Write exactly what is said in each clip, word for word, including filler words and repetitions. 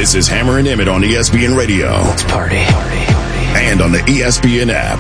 This is Hammer and Emmett on E S P N Radio. Let's party. party, party. And on the E S P N app.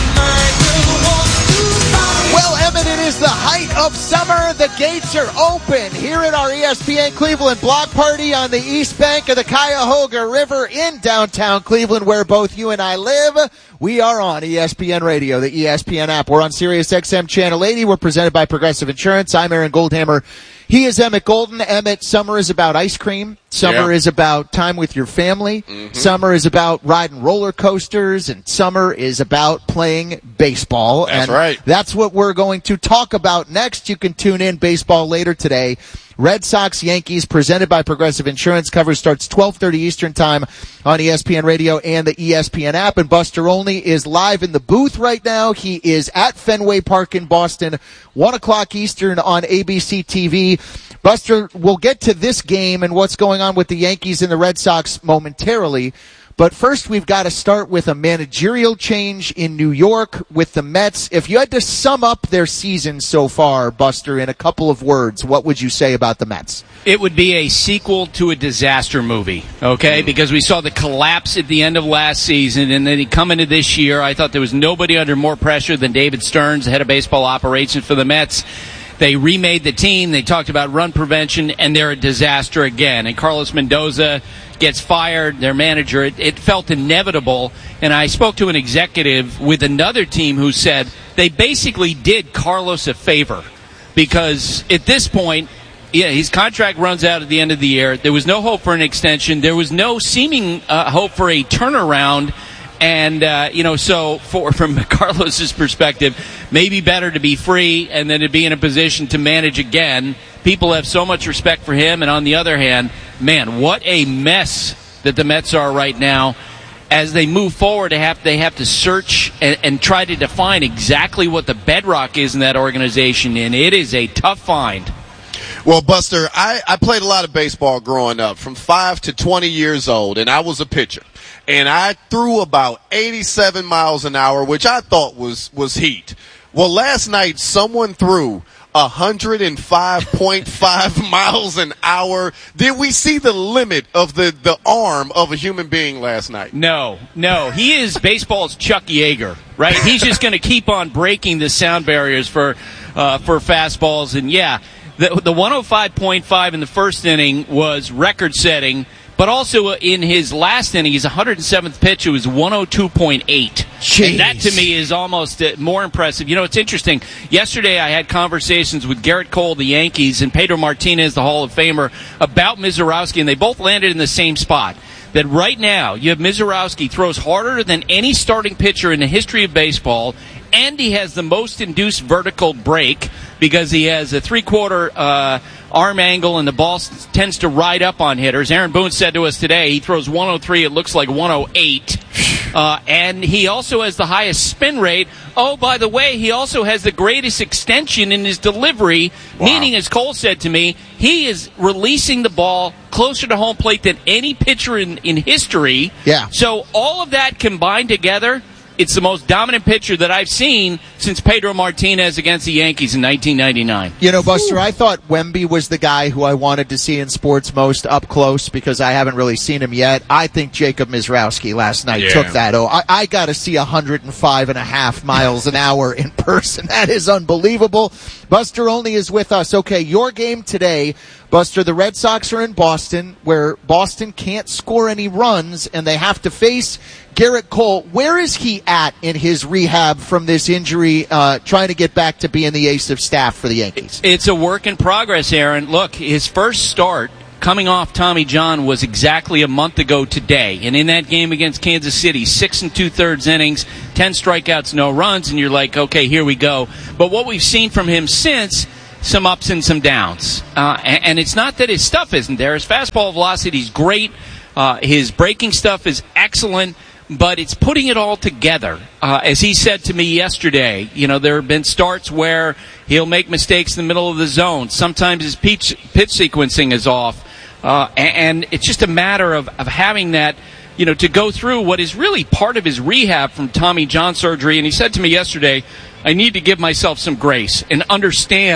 Well, Emmett, it is the height of summer. The gates are open here at our E S P N Cleveland block party on the east bank of the Cuyahoga River in downtown Cleveland, where both you and I live. We are on E S P N Radio, the E S P N app. We're on Sirius X M Channel eighty. We're presented by Progressive Insurance. I'm Aaron Goldhammer. He is Emmett Golden. Emmett, summer is about ice cream. Summer yeah. is about time with your family. Mm-hmm. Summer is about riding roller coasters. And summer is about playing baseball. That's and right. That's what we're going to talk about next. You can tune in baseball later today. Red Sox Yankees presented by Progressive Insurance. Coverage starts twelve thirty Eastern Time on E S P N Radio and the E S P N app. And Buster Olney is live in the booth right now. He is at Fenway Park in Boston, one o'clock Eastern on A B C T V. Buster, we'll get to this game and what's going on with the Yankees and the Red Sox momentarily. But first, we've got to start with a managerial change in New York with the Mets. If you had to sum up their season so far, Buster, in a couple of words, what would you say about the Mets? It would be a sequel to a disaster movie, okay? Mm. Because we saw the collapse at the end of last season, and then come into this year, I thought there was nobody under more pressure than David Stearns, the head of baseball operations for the Mets. They remade the team. They talked about run prevention, and they're a disaster again. And Carlos Mendoza gets fired, their manager. It, it felt inevitable. And I spoke to an executive with another team who said they basically did Carlos a favor because at this point, yeah, his contract runs out at the end of the year. There was no hope for an extension. There was no seeming uh, hope for a turnaround. And, uh, you know, so for, from Carlos's perspective, maybe better to be free and then to be in a position to manage again. People have so much respect for him. And on the other hand, man, what a mess that the Mets are right now. As they move forward, they have, they have to search and, and try to define exactly what the bedrock is in that organization. And it is a tough find. Well, Buster, I, I played a lot of baseball growing up, from five to twenty years old, and I was a pitcher. And I threw about eighty-seven miles an hour, which I thought was, was heat. Well, last night, someone threw one hundred five point five miles an hour. Did we see the limit of the, the arm of a human being last night? No, no. He is baseball's Chuck Yeager, right? He's just going to keep on breaking the sound barriers for uh, for fastballs. And, yeah, the, the one oh five point five in the first inning was record-setting. But also in his last inning, his one hundred seventh pitch, it was one oh two point eight. And that, to me, is almost uh, more impressive. You know, it's interesting. Yesterday, I had conversations with Garrett Cole, the Yankees, and Pedro Martinez, the Hall of Famer, about Mizorowski, and they both landed in the same spot. That right now, you have Mizorowski throws harder than any starting pitcher in the history of baseball, and he has the most induced vertical break because he has a three-quarter uh, arm angle, and the ball s- tends to ride up on hitters. Aaron Boone said to us today he throws one oh three. It looks like one oh eight. Uh, and he also has the highest spin rate. Oh, by the way, he also has the greatest extension in his delivery, wow. Meaning, as Cole said to me, he is releasing the ball closer to home plate than any pitcher in, in history. Yeah. So all of that combined together, it's the most dominant pitcher that I've seen since Pedro Martinez against the Yankees in nineteen ninety-nine. You know, Buster, I thought Wemby was the guy who I wanted to see in sports most up close because I haven't really seen him yet. I think Jacob Mizrowski last night yeah. took that. Oh, I, I got to see one hundred five and a half miles an hour in person. That is unbelievable. Buster Olney is with us. Okay, your game today, Buster, the Red Sox are in Boston, where Boston can't score any runs, and they have to face Garrett Cole. Where is he at in his rehab from this injury, uh, trying to get back to being the ace of staff for the Yankees? It's a work in progress, Aaron. Look, his first start coming off Tommy John was exactly a month ago today. And in that game against Kansas City, six and two-thirds innings, ten strikeouts, no runs, and you're like, okay, here we go. But what we've seen from him since, some ups and some downs. Uh, and, and it's not that his stuff isn't there. His fastball velocity is great. Uh, his breaking stuff is excellent. But it's putting it all together. Uh, as he said to me yesterday, you know, there have been starts where he'll make mistakes in the middle of the zone. Sometimes his pitch, pitch sequencing is off. Uh, and, and it's just a matter of, of having that, you know, to go through what is really part of his rehab from Tommy John surgery. And he said to me yesterday, I need to give myself some grace and understand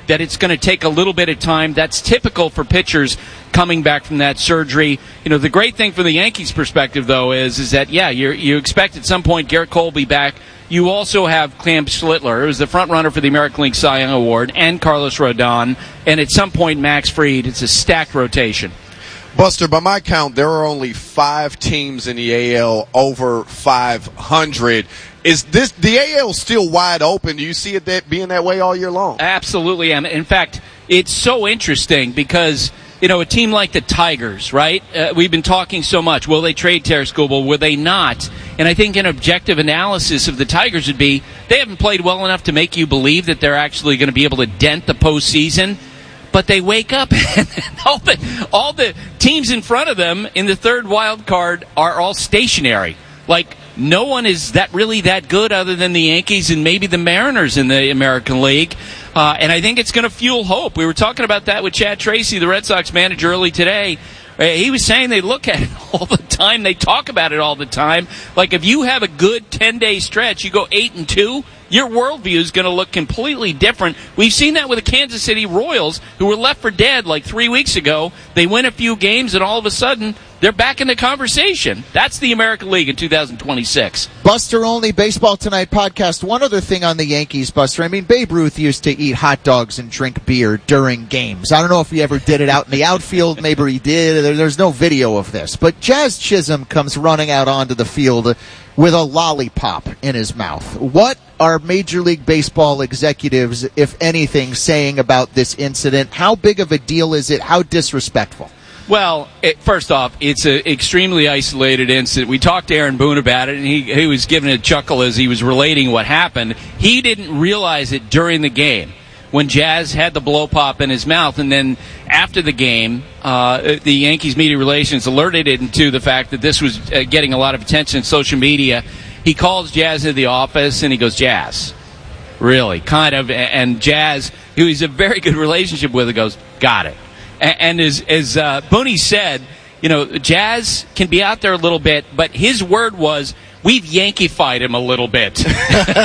that it's going to take a little bit of time. That's typical for pitchers coming back from that surgery. You know, the great thing from the Yankees' perspective, though, is is that, yeah, you you expect at some point Garrett Cole will be back. You also have Cam Schlittler, who's the front runner for the American League Cy Young Award, and Carlos Rodon, and at some point Max Fried. It's a stacked rotation. Buster, by my count, there are only five teams in the A L over five hundred. Is this the A L still wide open? Do you see it that being that way all year long? Absolutely. In fact, it's so interesting because, you know, a team like the Tigers, right? Uh, we've been talking so much. Will they trade Terry Skubal? Will they not? And I think an objective analysis of the Tigers would be they haven't played well enough to make you believe that they're actually going to be able to dent the postseason. But they wake up and all the, all the teams in front of them in the third wild card are all stationary. Like, no one is that really that good other than the Yankees and maybe the Mariners in the American League. Uh, and I think it's going to fuel hope. We were talking about that with Chad Tracy, the Red Sox manager, early today. Uh, he was saying they look at it all the time. They talk about it all the time. Like, if you have a good ten-day stretch, you go eight and two, your worldview is going to look completely different. We've seen that with the Kansas City Royals, who were left for dead like three weeks ago. They win a few games, and all of a sudden, they're back in the conversation. That's the American League in two thousand twenty-six. Buster Olney, Baseball Tonight podcast. One other thing on the Yankees, Buster. I mean, Babe Ruth used to eat hot dogs and drink beer during games. I don't know if he ever did it out in the outfield. Maybe he did. There's no video of this. But Jazz Chisholm comes running out onto the field with a lollipop in his mouth. What are Major League Baseball executives, if anything, saying about this incident? How big of a deal is it? How disrespectful? Well, it, first off, it's an extremely isolated incident. We talked to Aaron Boone about it, and he, he was giving a chuckle as he was relating what happened. He didn't realize it during the game when Jazz had the blow pop in his mouth, and then after the game, uh, the Yankees media relations alerted him to the fact that this was uh, getting a lot of attention on social media. He calls Jazz into the office, and he goes, Jazz, really, kind of, and Jazz, who he's a very good relationship with, goes, got it. And as, as uh, Booney said, you know, Jazz can be out there a little bit, but his word was, we've Yankeefied him a little bit, which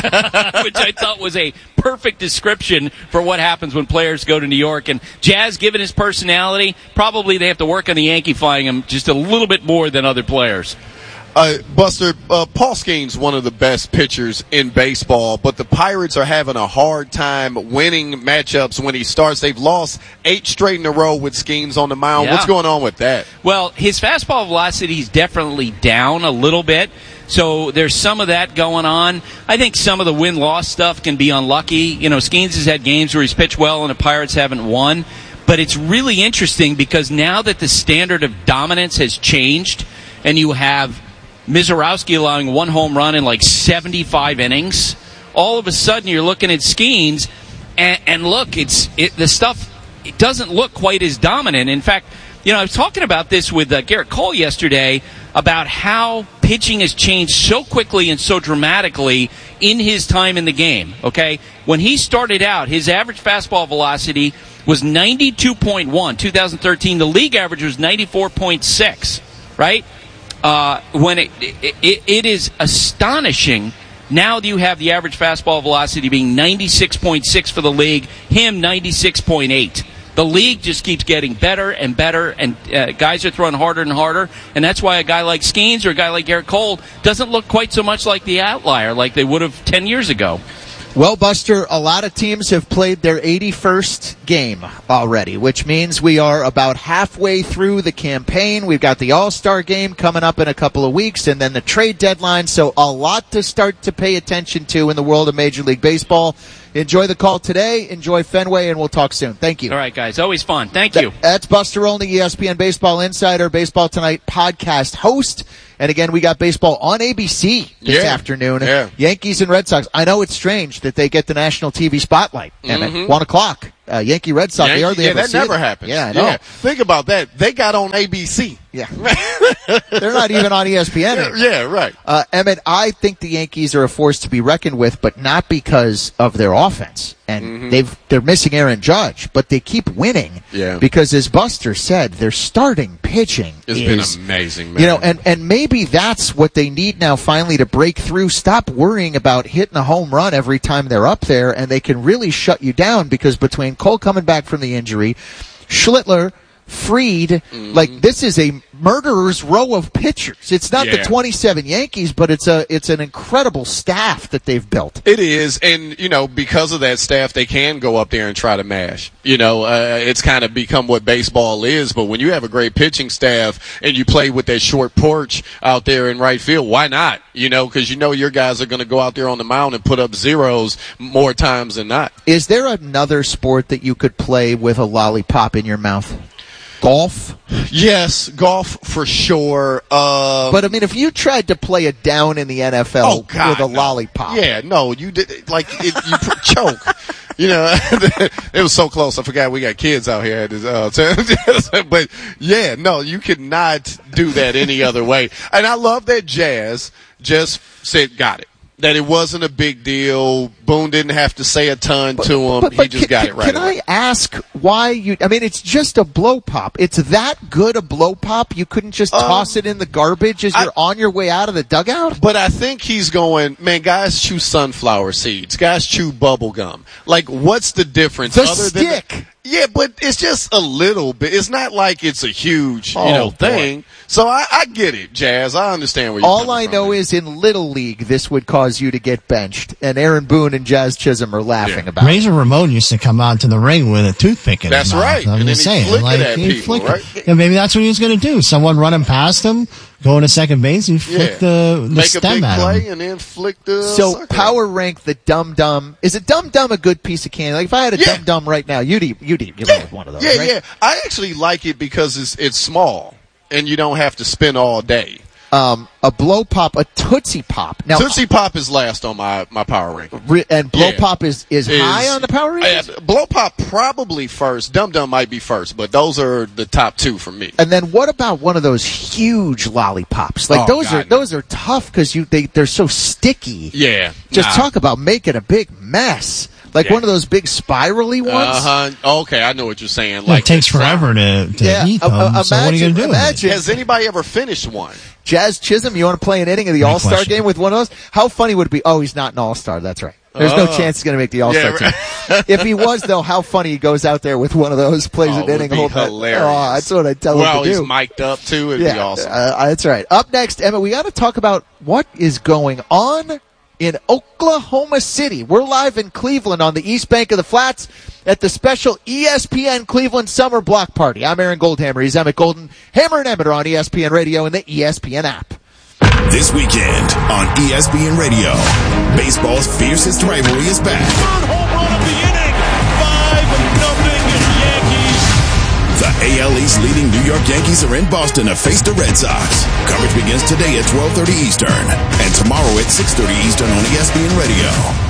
I thought was a perfect description for what happens when players go to New York. And Jazz, given his personality, probably they have to work on the Yankeefying him just a little bit more than other players. Uh, Buster, uh, Paul Skeens one of the best pitchers in baseball, but the Pirates are having a hard time winning matchups when he starts. They've lost eight straight in a row with Skeens on the mound. Yeah. What's going on with that? Well, his fastball velocity is definitely down a little bit, so there's some of that going on. I think some of the win-loss stuff can be unlucky. You know, Skeens has had games where he's pitched well and the Pirates haven't won, but it's really interesting because now that the standard of dominance has changed and you have Mizorowski allowing one home run in like seventy-five innings, all of a sudden you're looking at Skeens, and, and look, it's it, the stuff, it doesn't look quite as dominant. In fact, you know, I was talking about this with uh, Garrett Cole yesterday about how pitching has changed so quickly and so dramatically in his time in the game, okay? When he started out, his average fastball velocity was ninety-two point one, two thousand thirteen. The league average was ninety-four point six, right? Uh, when it, it it is astonishing now that you have the average fastball velocity being ninety-six point six for the league, him ninety-six point eight. The league just keeps getting better and better, and uh, guys are throwing harder and harder, and that's why a guy like Skeens or a guy like Garrett Cole doesn't look quite so much like the outlier like they would have ten years ago. Well, Buster, a lot of teams have played their eighty-first game already, which means we are about halfway through the campaign. We've got the All-Star game coming up in a couple of weeks, and then the trade deadline, so a lot to start to pay attention to in the world of Major League Baseball. Enjoy the call today, enjoy Fenway, and we'll talk soon. Thank you. All right, guys. Always fun. Thank you. That's Buster Olney, E S P N Baseball Insider, Baseball Tonight podcast host. And again, we got baseball on A B C this yeah. afternoon. Yeah. Yankees and Red Sox. I know it's strange that they get the national T V spotlight. And Mm-hmm. at one o'clock, uh, Yankee Red Sox, Yankee, they hardly yeah, ever that see never it. happens. Yeah, I know. Yeah. Think about that. They got on A B C. Yeah. They're not even on E S P N Yeah, anymore. yeah, right. Uh, Emmett, I think the Yankees are a force to be reckoned with, but not because of their offense. And mm-hmm. they've, they're missing Aaron Judge, but they keep winning. Yeah. Because as Buster said, their starting pitching It's is, been amazing, man. You know, and, and maybe that's what they need now finally to break through. Stop worrying about hitting a home run every time they're up there, and they can really shut you down because between Cole coming back from the injury, Schlittler, Fried, mm-hmm. like this is a murderer's row of pitchers. It's not yeah. the twenty-seven Yankees, but it's a it's an incredible staff that they've built. It is, and you know, because of that staff, they can go up there and try to mash. You know, uh, it's kind of become what baseball is. But when you have a great pitching staff and you play with that short porch out there in right field, why not? You know, because you know your guys are going to go out there on the mound and put up zeros more times than not. Is there another sport that you could play with a lollipop in your mouth? Golf? Yes, golf for sure. Um, but I mean, if you tried to play it down in the N F L oh, God, with a no. lollipop, yeah, no, you did like it, you choke. You know, it was so close. I forgot we got kids out here at this, uh, but yeah, no, you could not do that any other way. And I love that Jazz just said, "Got it." That it wasn't a big deal. Boone didn't have to say a ton but, to him. But, but he just can, got it right Can away. I ask why you? I mean, it's just a blow pop. It's that good a blow pop. You couldn't just um, toss it in the garbage as I, you're on your way out of the dugout. But I think he's going, man. Guys chew sunflower seeds. Guys chew bubble gum. Like, what's the difference? The other stick. Than yeah, but it's just a little bit. It's not like it's a huge, oh, you know, boy. thing. So I, I get it, Jazz. I understand where you're All coming I from know there. is in Little League, this would cause you to get benched, and Aaron Boone and Jazz Chisholm are laughing Yeah. about it. Razor Ramon used to come out to the ring with a toothpick in That's his mouth. right. I'm And just then he'd saying, flick it like at he'd people, flick right? it. Yeah, maybe that's what he was going to do. Someone running past him, going to second base, and flick Yeah. the, the Make a stem big at play him. and then flick the So sucker. power rank the Dum Dum. Is it Dum Dum a good piece of candy? Like if I had a Yeah. Dum Dum right now, you'd eat, you'd eat, you'd Yeah, love one of those, yeah, right? yeah. I actually like it because it's it's small and you don't have to spin all day. Um, a blow pop, a Tootsie Pop. Now, Tootsie Pop is last on my, my power ranking. re- and blow Yeah. pop is, is, Is- high on the power rankings? Uh, Blow Pop probably first. Dum Dum might be first, but those are the top two for me. And then what about one of those huge lollipops? Like Oh, those God, are no. those are tough because you they they're so sticky. Yeah. Just nah. talk about making a big mess. Like Yeah. one of those big spirally ones. Uh huh. Okay, I know what you're saying. Yeah, Like it takes the sound. forever to, to Yeah, eat uh, them. uh, so what are you going to do? with it? imagine- Has anybody ever finished one? Jazz Chisholm, you want to play an inning of the Great All Star question. game with one of those? How funny would it be? Oh, he's not an All Star. That's right. There's no Oh. chance he's going to make the All Star Yeah, right. team. If he was, though, how funny he goes out there with one of those, plays Oh, an it would inning, be hold that- hilarious. Oh, that's what I tell well, him to he's do. mic'd up too. It'd yeah, be awesome. uh, that's right. Up next, Emma, we got to talk about what is going on in Oklahoma City. We're live in Cleveland on the East Bank of the Flats at the special E S P N Cleveland Summer Block Party. I'm Aaron Goldhammer. He's Emmett Golden. Hammer and Emmett are on E S P N Radio and the E S P N app. This weekend on E S P N Radio, baseball's fiercest rivalry is back. Third home run of the inning. Five nothing Yankees. The A L East leading New York Yankees are in Boston to face the Red Sox. Coverage begins today at twelve thirty Eastern and tomorrow at six thirty Eastern on E S P N Radio.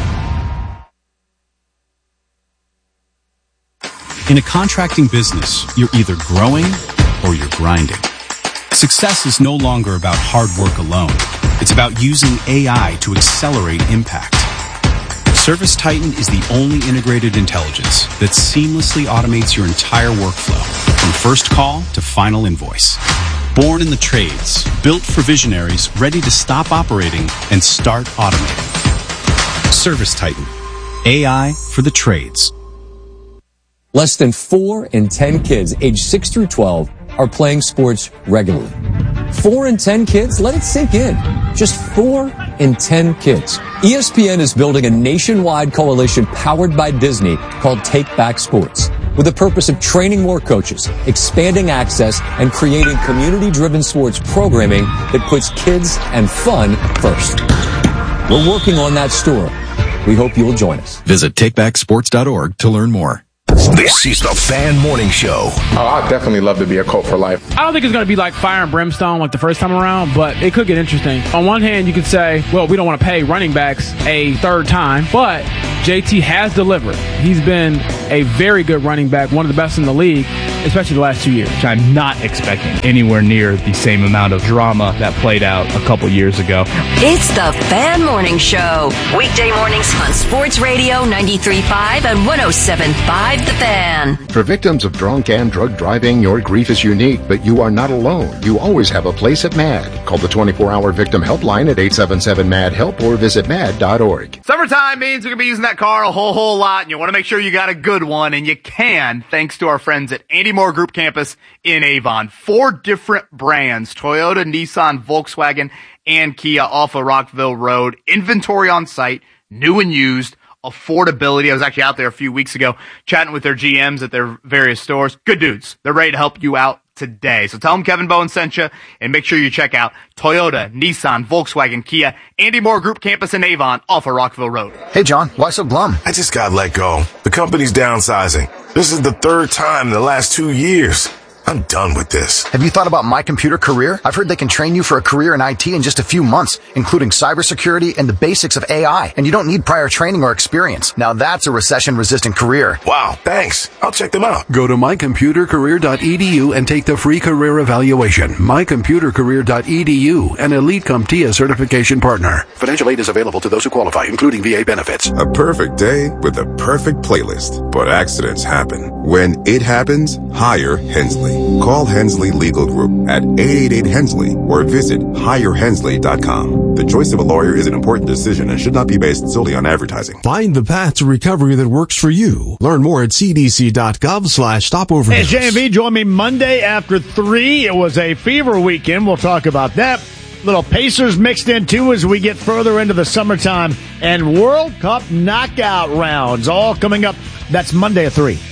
In a contracting business, you're either growing or you're grinding. Success is no longer about hard work alone. It's about using A I to accelerate impact. ServiceTitan is the only integrated intelligence that seamlessly automates your entire workflow, from first call to final invoice. Born in the trades, built for visionaries ready to stop operating and start automating. ServiceTitan. A I for the trades. Less than four in ten kids aged six through twelve are playing sports regularly. Four in ten kids? Let it sink in. Just four in ten kids. E S P N is building a nationwide coalition powered by Disney called Take Back Sports, with the purpose of training more coaches, expanding access, and creating community-driven sports programming that puts kids and fun first. We're working on that story. We hope you'll join us. Visit take back sports dot org to learn more. This is the Fan Morning Show. Oh, I'd definitely love to be a Colt for life. I don't think it's going to be like fire and brimstone like the first time around, but it could get interesting. On one hand, you could say, well, we don't want to pay running backs a third time, but J T has delivered. He's been a very good running back, one of the best in the league. especially the last two years. Which I'm not expecting anywhere near the same amount of drama that played out a couple years ago. It's the Fan Morning Show. Weekday mornings on Sports Radio ninety-three point five and one oh seven point five The Fan. For victims of drunk and drug driving, your grief is unique, but you are not alone. You always have a place at MAD. Call the twenty-four hour victim helpline at eight seven seven M A D HELP or visit mad dot org. Summertime means we're going to be using that car a whole, whole lot, and you want to make sure you got a good one, and you can, thanks to our friends at Andy Moore Group Campus in Avon. Four different brands, Toyota, Nissan, Volkswagen, and Kia off of Rockville Road. Inventory on site, new and used, affordability. I was actually out there a few weeks ago chatting with their G Ms at their various stores. Good dudes. They're ready to help you out today. So tell them Kevin Bowen sent you, and make sure you check out Toyota, Nissan, Volkswagen, Kia, Andy Moore Group Campus in Avon off of Rockville Road. Hey, John, why so glum? I just got let go. The company's downsizing. This is the third time in the last two years. I'm done with this. Have you thought about My Computer Career? I've heard they can train you for a career in I T in just a few months, including cybersecurity and the basics of A I. And you don't need prior training or experience. Now that's a recession-resistant career. Wow, thanks. I'll check them out. Go to my computer career dot e d u and take the free career evaluation. my computer career dot e d u, an Elite CompTIA certification partner. Financial aid is available to those who qualify, including V A benefits. A perfect day with a perfect playlist. But accidents happen. When it happens, hire Hensley. Call Hensley Legal Group at eight eight eight Hensley or visit hire hensley dot com. The choice of a lawyer is an important decision and should not be based solely on advertising. Find the path to recovery that works for you. Learn more at c d c dot gov slash stop overdose. Hey, J M V, join me Monday after three. It was a fever weekend. We'll talk about that. Little Pacers mixed in, too, as we get further into the summertime. And World Cup knockout rounds all coming up. That's Monday at three.